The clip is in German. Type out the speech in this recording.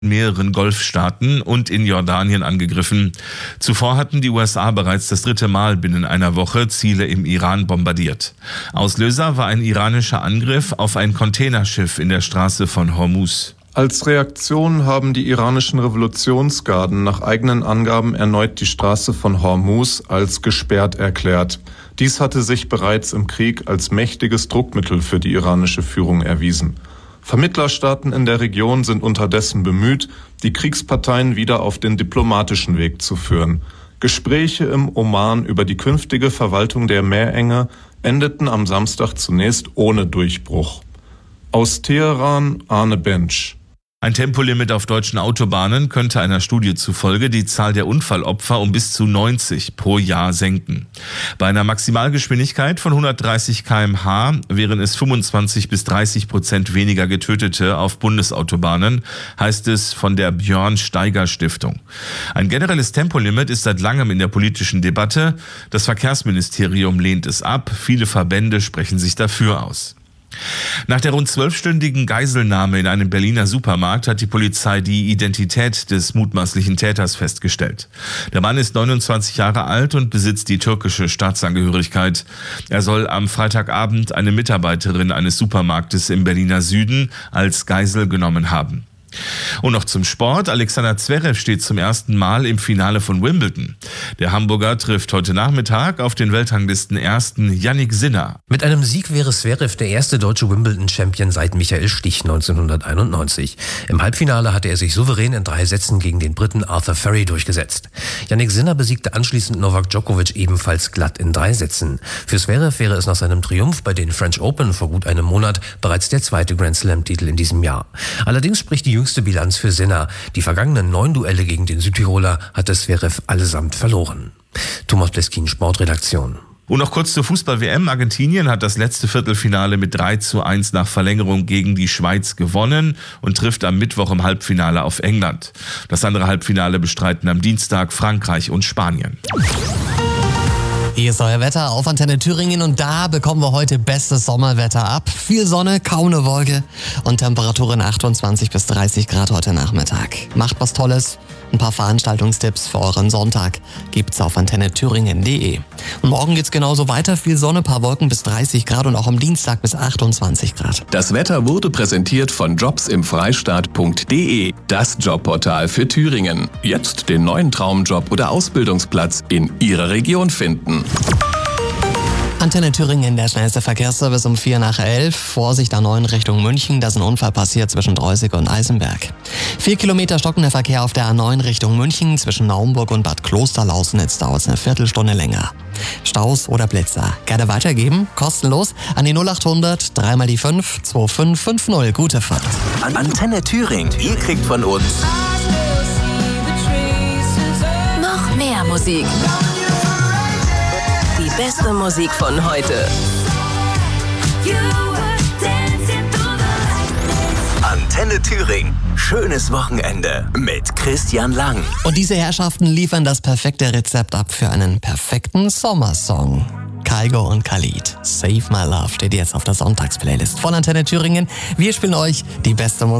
mehreren Golfstaaten und in Jordanien angegriffen. Zuvor hatten die USA bereits das 3. Mal binnen einer Woche Ziele im Iran bombardiert. Auslöser war ein iranischer Angriff auf ein Containerschiff in der Straße von Hormuz. Als Reaktion haben die iranischen Revolutionsgarden nach eigenen Angaben erneut die Straße von Hormuz als gesperrt erklärt. Dies hatte sich bereits im Krieg als mächtiges Druckmittel für die iranische Führung erwiesen. Vermittlerstaaten in der Region sind unterdessen bemüht, die Kriegsparteien wieder auf den diplomatischen Weg zu führen. Gespräche im Oman über die künftige Verwaltung der Meerenge endeten am Samstag zunächst ohne Durchbruch. Aus Teheran, Arne Bench. Ein Tempolimit auf deutschen Autobahnen könnte einer Studie zufolge die Zahl der Unfallopfer um bis zu 90 pro Jahr senken. Bei einer Maximalgeschwindigkeit von 130 km/h wären es 25-30% weniger Getötete auf Bundesautobahnen, heißt es von der Björn-Steiger-Stiftung. Ein generelles Tempolimit ist seit langem in der politischen Debatte. Das Verkehrsministerium lehnt es ab. Viele Verbände sprechen sich dafür aus. Nach der rund 12-stündigen Geiselnahme in einem Berliner Supermarkt hat die Polizei die Identität des mutmaßlichen Täters festgestellt. Der Mann ist 29 Jahre alt und besitzt die türkische Staatsangehörigkeit. Er soll am Freitagabend eine Mitarbeiterin eines Supermarktes im Berliner Süden als Geisel genommen haben. Und noch zum Sport. Alexander Zverev steht zum ersten Mal im Finale von Wimbledon. Der Hamburger trifft heute Nachmittag auf den Weltranglisten-Ersten Jannik Sinner. Mit einem Sieg wäre Zverev der erste deutsche Wimbledon-Champion seit Michael Stich 1991. Im Halbfinale hatte er sich souverän in 3 Sätzen gegen den Briten Arthur Ferry durchgesetzt. Jannik Sinner besiegte anschließend Novak Djokovic ebenfalls glatt in 3 Sätzen. Für Zverev wäre es nach seinem Triumph bei den French Open vor gut einem Monat bereits der 2. Grand-Slam-Titel in diesem Jahr. Allerdings spricht die jüngste Bilanz für Sinner. Die vergangenen 9 Duelle gegen den Südtiroler hatte Zverev allesamt verloren. Thomas Pleskin, Sportredaktion. Und noch kurz zur Fußball-WM. Argentinien hat das letzte Viertelfinale mit 3:1 nach Verlängerung gegen die Schweiz gewonnen und trifft am Mittwoch im Halbfinale auf England. Das andere Halbfinale bestreiten am Dienstag Frankreich und Spanien. Hier ist euer Wetter auf Antenne Thüringen und da bekommen wir heute bestes Sommerwetter ab. Viel Sonne, kaum eine Wolke und Temperaturen 28 bis 30 Grad heute Nachmittag. Macht was Tolles. Ein paar Veranstaltungstipps für euren Sonntag gibt's auf antennethüringen.de. Und morgen geht's genauso weiter. Viel Sonne, paar Wolken bis 30 Grad und auch am Dienstag bis 28 Grad. Das Wetter wurde präsentiert von jobsimfreistaat.de, das Jobportal für Thüringen. Jetzt den neuen Traumjob oder Ausbildungsplatz in Ihrer Region finden. Antenne Thüringen, der schnellste Verkehrsservice um 11:04. Vorsicht A9 Richtung München, da ist ein Unfall passiert zwischen Dreußig und Eisenberg. 4 Kilometer stockender Verkehr auf der A9 Richtung München zwischen Naumburg und Bad Klosterlausnitz, dauert es eine Viertelstunde länger. Staus oder Blitzer, gerne weitergeben, kostenlos an die 0800 3 die 5 2550. Gute Fahrt. Antenne Thüringen, ihr kriegt von uns noch mehr Musik. Die beste Musik von heute. Antenne Thüringen. Schönes Wochenende mit Christian Lang. Und diese Herrschaften liefern das perfekte Rezept ab für einen perfekten Sommersong. Kygo und Khalid. Save My Love steht jetzt auf der Sonntagsplaylist von Antenne Thüringen. Wir spielen euch die beste Musik.